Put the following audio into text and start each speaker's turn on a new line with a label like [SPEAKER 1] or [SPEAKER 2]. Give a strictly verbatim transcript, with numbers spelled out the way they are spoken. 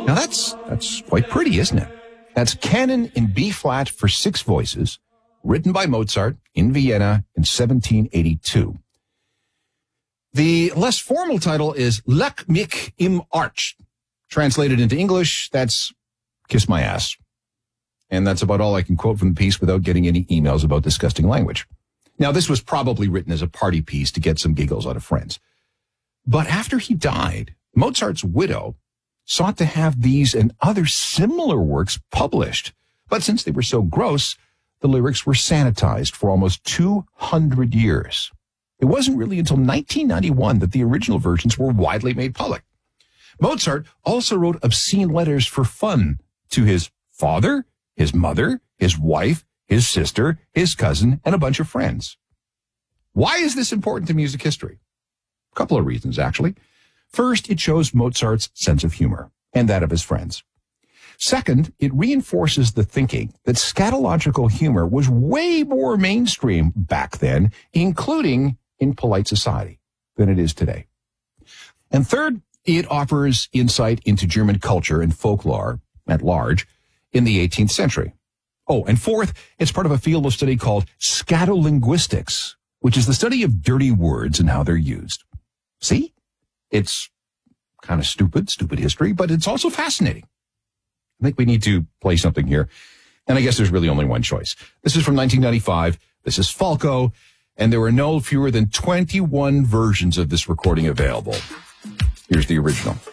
[SPEAKER 1] Now that's, that's quite pretty, isn't it? That's Canon in B flat for six voices, written by Mozart in Vienna in seventeen eighty-two. The less formal title is Leck mich im Arsch. Translated into English, that's Kiss My Ass. And that's about all I can quote from the piece without getting any emails about disgusting language. Now, this was probably written as a party piece to get some giggles out of friends. But after he died, Mozart's widow sought to have these and other similar works published. But since they were so gross, the lyrics were sanitized for almost two hundred years. It wasn't really until nineteen ninety-one that the original versions were widely made public. Mozart also wrote obscene letters for fun to his father, his mother, his wife, his sister, his cousin, and a bunch of friends. Why is this important to music history? A couple of reasons, actually. First, it shows Mozart's sense of humor and that of his friends. Second, it reinforces the thinking that scatological humor was way more mainstream back then, including in polite society, than it is today. And third, it offers insight into German culture and folklore at large in the eighteenth century. Oh, and fourth, it's part of a field of study called scatolinguistics, which is the study of dirty words and how they're used. See? It's kind of stupid, stupid history, but it's also fascinating. I think we need to play something here. And I guess there's really only one choice. This is from nineteen ninety-five. This is Falco. And there were no fewer than twenty-one versions of this recording available. Here's the original.